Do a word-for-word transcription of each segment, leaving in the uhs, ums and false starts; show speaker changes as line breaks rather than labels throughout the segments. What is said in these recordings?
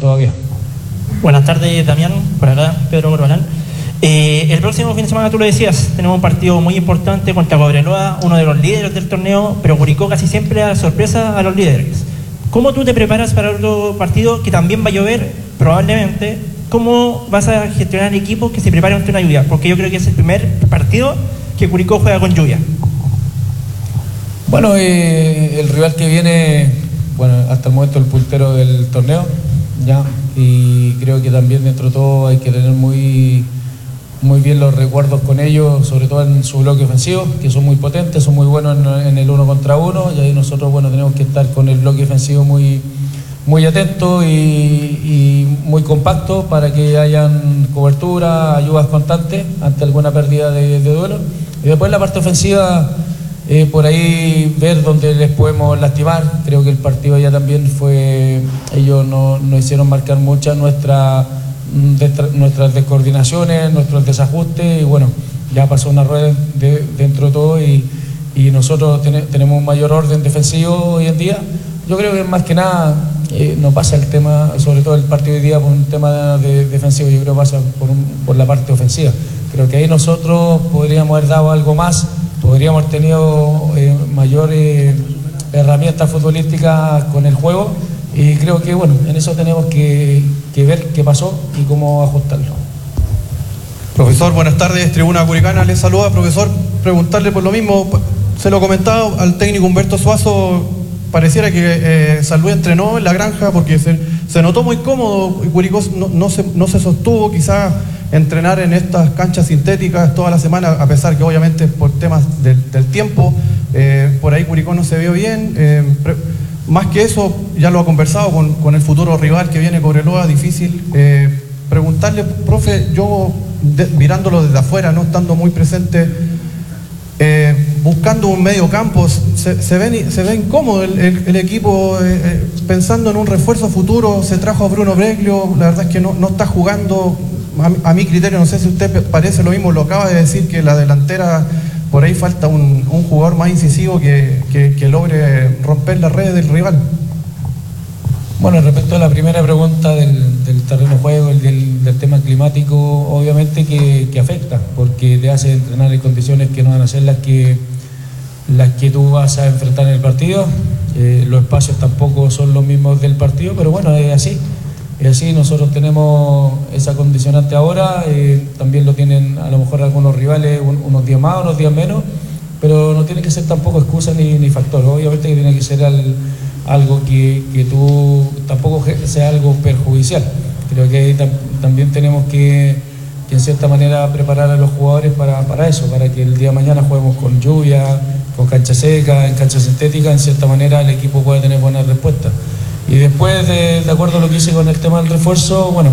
todavía.
Buenas tardes, Damián, por acá, Pedro Corbalán. Eh, el próximo fin de semana, tú lo decías, tenemos un partido muy importante contra Cobreloa, uno de los líderes del torneo, pero Curicó casi siempre da sorpresa a los líderes. ¿Cómo tú te preparas para otro partido que también va a llover, probablemente? ¿Cómo vas a gestionar equipos que se preparen ante una lluvia? Porque yo creo que es el primer partido que Curicó juega con lluvia.
Bueno, eh, el rival que viene, bueno, hasta el momento el puntero del torneo, ya, y creo que también dentro de todo hay que tener muy... muy bien los recuerdos con ellos, sobre todo en su bloque ofensivo, que son muy potentes, son muy buenos en, en el uno contra uno, y ahí nosotros, bueno, tenemos que estar con el bloque ofensivo muy, muy atento y, y muy compacto para que hayan cobertura, ayudas constantes ante alguna pérdida de, de duelo. Y después la parte ofensiva, eh, por ahí ver dónde les podemos lastimar. Creo que el partido ya también fue, ellos no, no hicieron marcar mucha nuestra... De nuestras descoordinaciones, nuestros desajustes, y bueno, ya pasó una rueda de, dentro de todo y, y nosotros ten, tenemos un mayor orden defensivo hoy en día. Yo creo que más que nada eh, no pasa el tema, sobre todo el partido de hoy día, por un tema de, de defensivo, yo creo que pasa por, un, por la parte ofensiva. Creo que ahí nosotros podríamos haber dado algo más, podríamos haber tenido eh, mayores eh, herramientas futbolísticas con el juego. Y creo que, bueno, en eso tenemos que, que ver qué pasó y cómo ajustarlo.
Profesor, buenas tardes, Tribuna Curicana, les saluda. Profesor, preguntarle por lo mismo, se lo comentaba al técnico Humberto Suazo, pareciera que eh, San Luis entrenó en la granja porque se, se notó muy cómodo y Curicó no, no, se, no se sostuvo quizás entrenar en estas canchas sintéticas toda la semana, a pesar que obviamente por temas del, del tiempo, eh, por ahí Curicó no se vio bien. Eh, pre, Más que eso, ya lo ha conversado con, con el futuro rival que viene Cobreloa, difícil. Eh, preguntarle, profe, yo de, mirándolo desde afuera, no estando muy presente, eh, buscando un medio campo, se, se, ve, se ve incómodo el, el, el equipo, eh, pensando en un refuerzo futuro. Se trajo a Bruno Breglio, la verdad es que no, no está jugando, a, a mi criterio, no sé si usted parece lo mismo, lo acaba de decir, que la delantera... Por ahí falta un, un jugador más incisivo que, que, que logre romper las redes del rival.
Bueno, respecto a la primera pregunta del, del terreno de juego, el del, del tema climático, obviamente que, que afecta, porque te hace entrenar en condiciones que no van a ser las que, las que tú vas a enfrentar en el partido. Eh, los espacios tampoco son los mismos del partido, pero bueno, es así. Es así, nosotros tenemos esa condicionante ahora, eh, también lo tienen a lo mejor algunos rivales un, unos días más, unos días menos, pero no tiene que ser tampoco excusa ni, ni factor. Obviamente que tiene que ser al, algo que, que tú tampoco sea algo perjudicial. Creo que ahí tam, también tenemos que, que en cierta manera preparar a los jugadores para, para eso, para que el día de mañana juguemos con lluvia, con cancha seca, en cancha sintética, en cierta manera el equipo puede tener buenas respuestas. Y después, de, de acuerdo a lo que hice con el tema del refuerzo, bueno,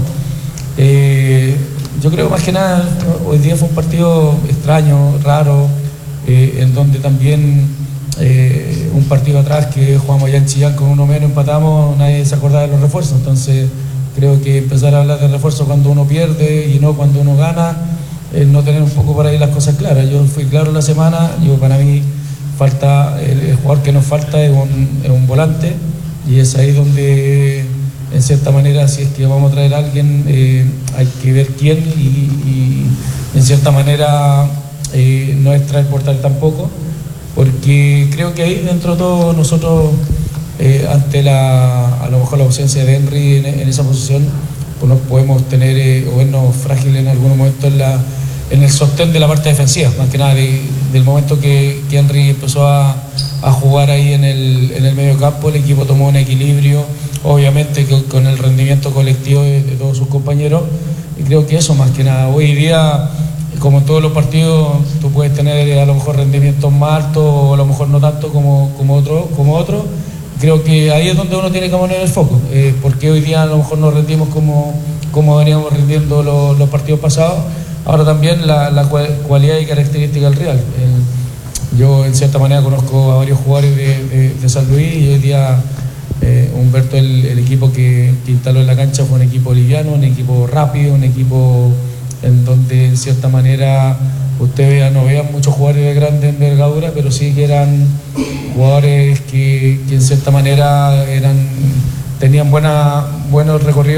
eh, yo creo más que nada, hoy día fue un partido extraño, raro, eh, en donde también eh, un partido atrás que jugamos allá en Chillán con uno menos, empatamos, nadie se acordaba de los refuerzos. Entonces creo que empezar a hablar de refuerzo cuando uno pierde y no cuando uno gana, eh, no tener un poco por ahí las cosas claras. Yo fui claro la semana, yo para mí falta, el, el jugador que nos falta es un, es un volante. Y es ahí donde, en cierta manera, si es que vamos a traer a alguien, eh, hay que ver quién y, y en cierta manera, eh, no es traer por tal tampoco, porque creo que ahí dentro de todo nosotros, eh, ante la, a lo mejor la ausencia de Henry en, en esa posición, pues nos podemos tener eh, o vernos frágiles en algún momento en, la, en el sostén de la parte defensiva, más que nada de, del momento que, que Henry empezó a a jugar ahí en el, en el medio campo, el equipo tomó un equilibrio, obviamente que con el rendimiento colectivo de, de todos sus compañeros, y creo que eso más que nada. Hoy día, como en todos los partidos, tú puedes tener a lo mejor rendimientos más altos o a lo mejor no tanto como, como otro, como otro. Creo que ahí es donde uno tiene que poner el foco, eh, porque hoy día a lo mejor no rendimos como, como veníamos rendiendo los, los partidos pasados. Ahora también la, la cualidad y característica del rival. El, Yo en cierta manera conozco a varios jugadores de, de, de San Luis y hoy día eh, Humberto, el, el equipo que, que instaló en la cancha fue un equipo liviano, un equipo rápido, un equipo en donde en cierta manera usted vea, no vean muchos jugadores de grande envergadura, pero sí que eran jugadores que, que en cierta manera eran, tenían buena, buenos recorridos